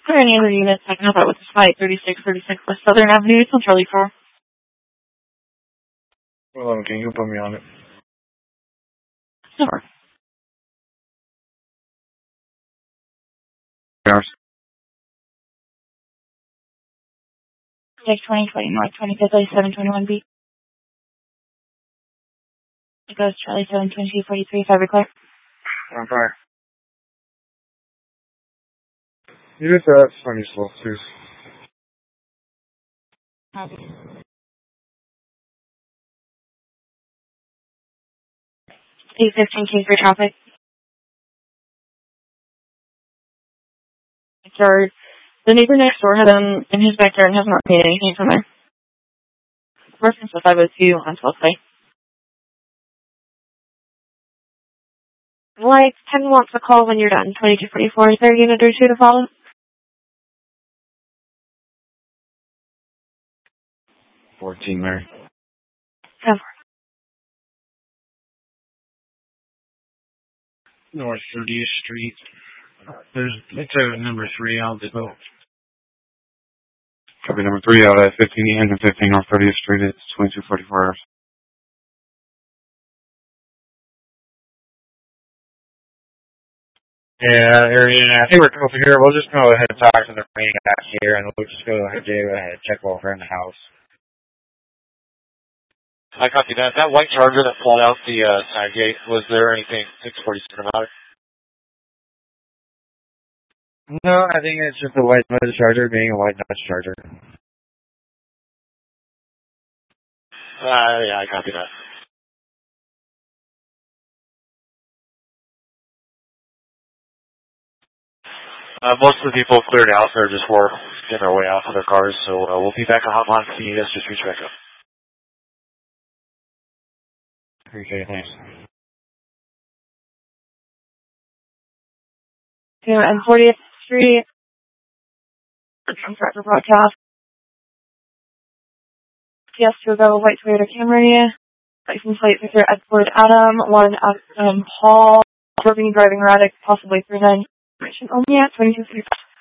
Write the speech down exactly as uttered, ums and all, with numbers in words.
For any other units, I can help out with this flight thirty-six thirty-six West Southern Avenue. It's on Charlie four. Well, can you put me on it? Sure. Hours. Take twenty twenty North twenty-fifth, seven twenty-one B. It goes Charlie seven twenty-two forty-three, five clear. I'm fire. You just have funny slow, too. eight fifteen King for traffic. Sir, the neighbor next door had him in his backyard and has not paid anything from there. Reference to five oh two on twelfth Way. Like, ten wants a call when you're done. twenty-two forty-four, is there a unit or two to follow? fourteen, Mary. Come. North thirtieth Street. There's, it's over number three. I'll just go. Copy number three out at fifteen E and fifteen North thirtieth Street. It's twenty-two forty-four hours. Yeah, area. I think we're over here. We'll just go ahead and talk to the main guy here, and we'll just go ahead and check over in the house. I copy that. That white Charger that flowed out the uh, side gate, was there anything six forty-seven about it? No, I think it's just a white Dodge Charger being a white Dodge Charger. Uh, yeah, I copy that. Uh, most of the people cleared out. They're just were getting their way out of their cars, so uh, we'll be back on hotline if you need us. Just reach back up. Appreciate it. Thanks. Yeah, and fortieth Street. Contractor broadcast. Yes, to go white Toyota Camry. License plate Victor Edward Adam. One um Paul. Driving driving erratic, possibly three nine. Only at twenty-two forty-five.